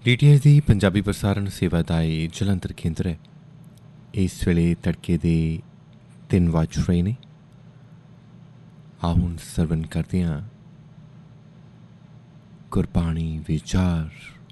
DTH ਦੀ ਪੰਜਾਬੀ ਪ੍ਰਸਾਰਣ ਸੇਵਾ ਦਾ ਇਹ ਜਲੰਧਰ ਕੇਂਦਰ ਹੈ। ਇਸ ਵੇਲੇ ਤੜਕੇ ਦੇ 3 ਵੱਜ ਰਹੇ ਨੇ। ਆਓ ਹੁਣ ਸਰਵਣ ਕਰਦੇ ਹਾਂ ਗੁਰਬਾਣੀ ਵਿਚਾਰ।